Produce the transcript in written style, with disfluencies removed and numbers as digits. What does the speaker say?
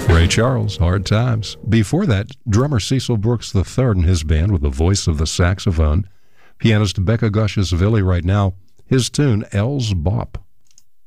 Ray Charles, Hard Times. Before that, drummer Cecil Brooks III and his band with the voice of the saxophone. Pianist Becca Gushasvili right now, his tune, Elle's Bop.